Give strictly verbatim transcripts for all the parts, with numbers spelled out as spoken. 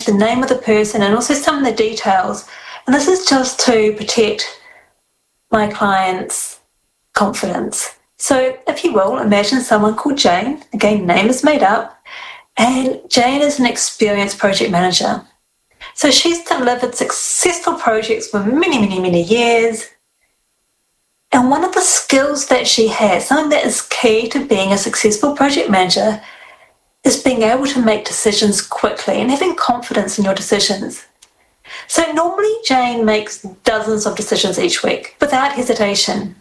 the name of the person and also some of the details. And this is just to protect my client's confidence. So if you will, imagine someone called Jane. Again, name is made up. And Jane is an experienced project manager. So she's delivered successful projects for many, many, many years. And one of the skills that she has, something that is key to being a successful project manager, is being able to make decisions quickly and having confidence in your decisions. So normally Jane makes dozens of decisions each week without hesitation.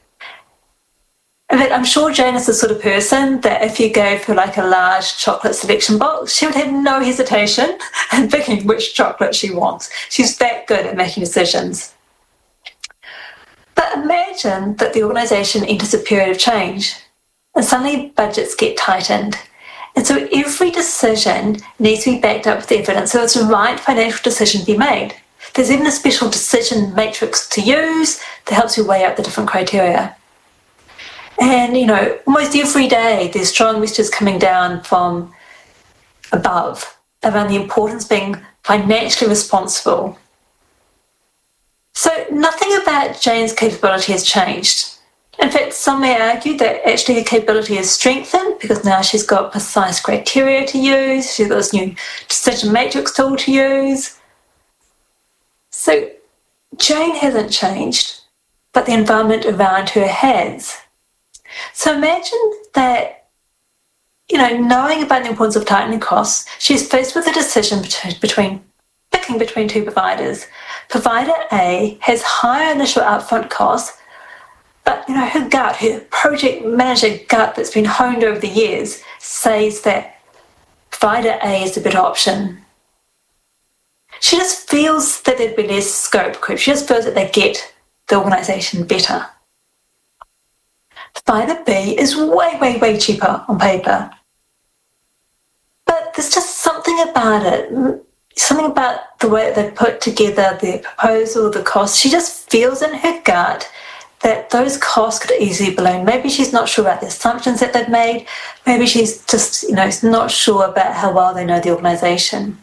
In fact, I'm sure Jane is the sort of person that if you gave her like a large chocolate selection box, she would have no hesitation in picking which chocolate she wants. She's that good at making decisions. But imagine that the organisation enters a period of change and suddenly budgets get tightened. And so every decision needs to be backed up with evidence so it's the right financial decision to be made. There's even a special decision matrix to use that helps you weigh out the different criteria. And, you know, almost every day there's strong messages coming down from above around the importance of being financially responsible. So nothing about Jane's capability has changed. In fact, some may argue that actually her capability is strengthened because now she's got precise criteria to use, she's got this new decision matrix tool to use. So Jane hasn't changed, but the environment around her has. So imagine that, you know, knowing about the importance of tightening costs, she's faced with a decision between picking between two providers. Provider A has higher initial upfront costs, but, you know, her gut, her project manager gut that's been honed over the years says that provider A is the better option. She just feels that there'd be less scope creep. She just feels that they get the organisation better. Provider B is way, way, way cheaper on paper. But there's just something about it, something about the way they put together their proposal, the cost. She just feels in her gut that those costs could easily balloon. Maybe she's not sure about the assumptions that they've made. Maybe she's just, you know, not sure about how well they know the organisation.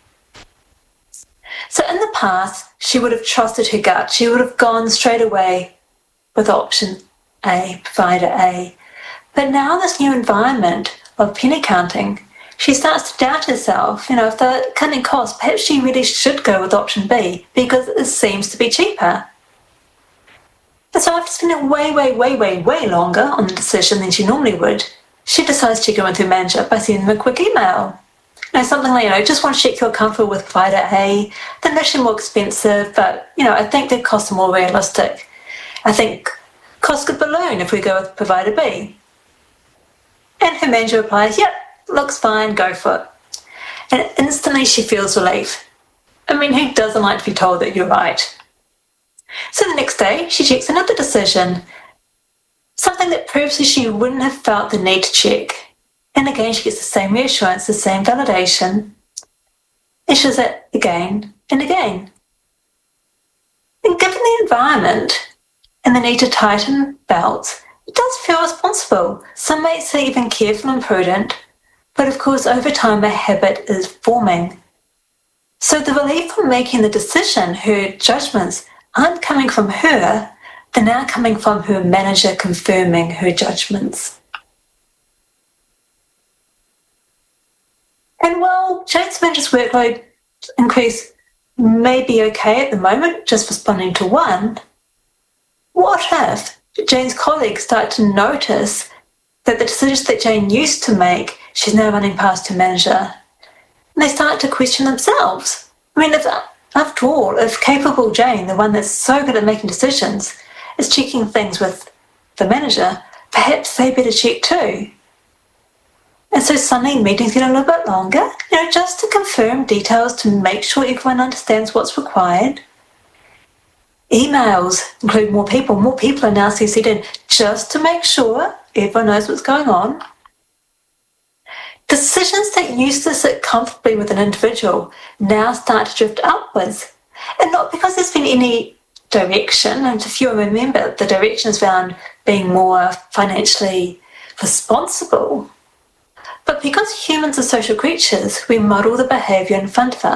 So in the past, she would have trusted her gut. She would have gone straight away with option A, provider A. But now in this new environment of penny counting, she starts to doubt herself. You know, if they're cutting costs, perhaps she really should go with option B because it seems to be cheaper. And so after spending way, way, way, way, way longer on the decision than she normally would, she decides to go with her manager by sending them a quick email. You know, something like, you know, just want to check you're comfortable with provider A. They're actually more expensive, but, you know, I think their costs are more realistic. I think costs could balloon if we go with provider B. And her manager replies, yep, looks fine, go for it. And instantly she feels relief. I mean, who doesn't like to be told that you're right? So the next day, she checks another decision, something that previously she wouldn't have felt the need to check. And again, she gets the same reassurance, the same validation. And she does it again and again. And given the environment and the need to tighten belts, it does feel responsible. Some may say even careful and prudent, but of course over time a habit is forming. So the relief from making the decision, her judgments, aren't coming from her, they're now coming from her manager confirming her judgments. And while Jane's manager's workload increase may be okay at the moment, just responding to one, what if Jane's colleagues start to notice that the decisions that Jane used to make, she's now running past her manager? And they start to question themselves. I mean, if, after all, if capable Jane, the one that's so good at making decisions, is checking things with the manager, perhaps they better check too. And so suddenly meetings get a little bit longer, you know, just to confirm details to make sure everyone understands what's required. Emails include more people. More people are now C C'd in just to make sure everyone knows what's going on. Decisions that used to sit comfortably with an individual now start to drift upwards. And not because there's been any direction, and if you remember, the direction is around being more financially responsible, but because humans are social creatures, we model the behaviour in front of us.